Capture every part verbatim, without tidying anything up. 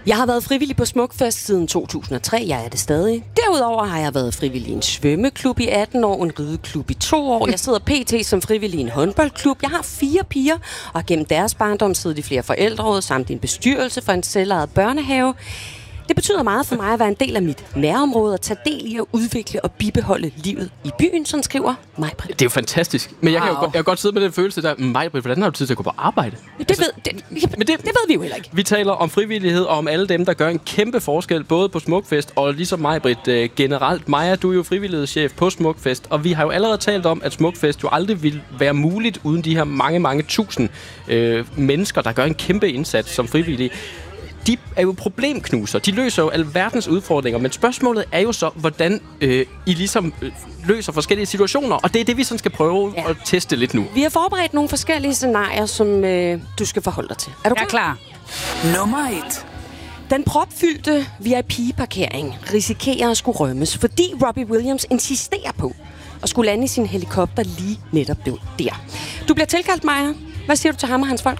Jeg har været frivillig på Smukfest siden to tusind og tre. Jeg er det stadig. Derudover har jeg været frivillig i en svømmeklub i atten år, en rideklub i to år. Jeg sidder pt. Som frivillig i en håndboldklub. Jeg har fire piger, og har gennem deres barndom siddet i flere forældreråd samt i en bestyrelse for en selvejet børnehave. Det betyder meget for mig at være en del af mit nærområde og tage del i at udvikle og bibeholde livet i byen, sådan skriver Maj-Brit. Det er jo fantastisk. Men jeg kan jo Wow. godt, jeg kan godt sidde med den følelse der, Maj-Brit, hvordan har du tid til at gå på arbejde? Det, Altså, ved, det, men det, det ved vi jo heller ikke. Vi taler om frivillighed og om alle dem, der gør en kæmpe forskel, både på Smukfest og ligesom Maj-Brit øh, generelt. Maja, du er jo frivillighedschef på Smukfest, og vi har jo allerede talt om, at Smukfest jo aldrig ville være muligt uden de her mange, mange tusind øh, mennesker, der gør en kæmpe indsats som frivillige. De er jo problemknuser. De løser jo alverdens udfordringer, men spørgsmålet er jo så, hvordan øh, I ligesom øh, løser forskellige situationer, og det er det, vi sådan skal prøve ja. at teste lidt nu. Vi har forberedt nogle forskellige scenarier, som øh, du skal forholde dig til. Er du Jeg er klar? klar. Nummer et. Den propfyldte V I P-parkering risikerer at skulle rømmes, fordi Robbie Williams insisterer på at skulle lande i sin helikopter lige netop der. Du bliver tilkaldt, Maja. Hvad siger du til ham og hans folk?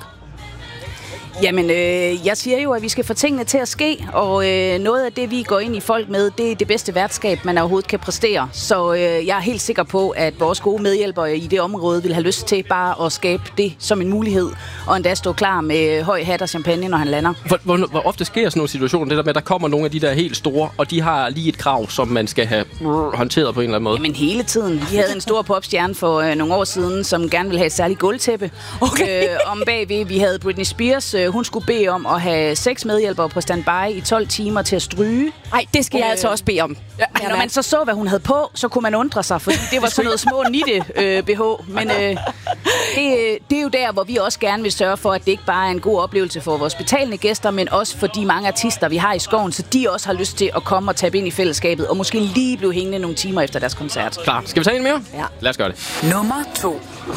Jamen, øh, jeg siger jo, at vi skal få tingene til at ske, og øh, noget af det, vi går ind i folk med, det er det bedste værtskab, man overhovedet kan præstere. Så øh, jeg er helt sikker på, at vores gode medhjælpere i det område vil have lyst til bare at skabe det som en mulighed, og endda stå klar med høj hat og champagne, når han lander. Hvor, hvor, hvor ofte sker sådan nogle situationer, det der med, at der kommer nogle af de der helt store, og de har lige et krav, som man skal have håndteret på en eller anden måde? Jamen hele tiden. Vi havde en stor popstjerne for øh, nogle år siden, som gerne ville have et særligt gulvtæppe. Okay. Øh, om bagved, vi havde Britney Spears. Øh, hun skulle bede om at have seks medhjælpere på standby i tolv timer til at stryge. Nej, det skal jeg Øh, altså også bede om. Ja, når man så så, hvad hun havde på, så kunne man undre sig, fordi det var sådan noget små nitte øh, B H. Men øh, det, det er jo der, hvor vi også gerne vil sørge for, at det ikke bare er en god oplevelse for vores betalende gæster, men også for de mange artister, vi har i skoven, så de også har lyst til at komme og tabe ind i fællesskabet, og måske lige blive hængende nogle timer efter deres koncert. Klar. Skal vi tage en mere? Ja. Lad os gøre det. Nummer to.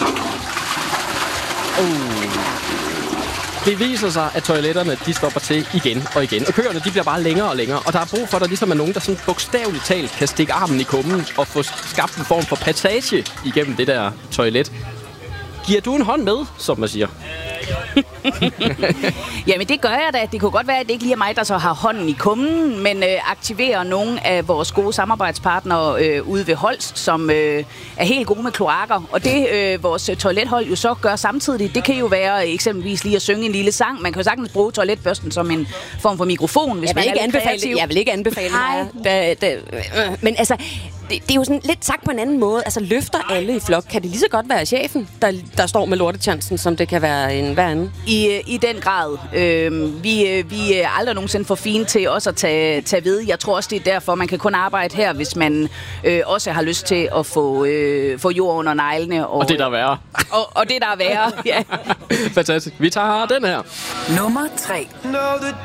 Det viser sig, at toiletterne, de stopper til igen og igen. Og køerne, de bliver bare længere og længere. Og der er brug for, at der ligesom er nogen, der sådan bogstaveligt talt kan stikke armen i kummen og få skabt en form for passage igennem det der toilet. Giver du en hånd med, som man siger? Jamen det gør jeg da. Det kunne godt være, at det ikke lige er mig, der så har hånden i kummen, men øh, aktiverer nogle af vores gode samarbejdspartnere øh, ude ved Holst, som øh, er helt gode med kloakker. Og det øh, vores toilethold jo så gør samtidig, det kan jo være eksempelvis lige at synge en lille sang. Man kan jo sagtens bruge toiletbørsten som en form for mikrofon, hvis Jeg vil man ikke er lidt anbefale kreativ. det. Jeg vil ikke anbefale det. Da, da, øh, men altså, det, det er jo sådan lidt sagt på en anden måde. Altså, løfter alle i flok. Kan det lige så godt være chefen, der, der står med lortechancen, som det kan være en hver anden? I, I den grad. Øh, vi, vi er aldrig nogensinde for fine til også at tage, tage ved. Jeg tror også, det er derfor, man kan kun arbejde her, hvis man øh, også har lyst til at få, øh, få jord under neglene. Og, Og det der er værre. Og, og det der er værre, ja. Fantastisk. Vi tager den her. Nummer tre.